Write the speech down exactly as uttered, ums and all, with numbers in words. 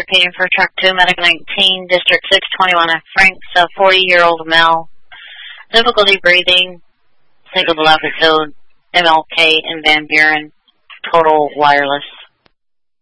repeating for truck two, medic nineteen, district six twenty-one F. Franks, a forty-year-old male, difficulty breathing, single left episode, M L K in Van Buren, total wireless.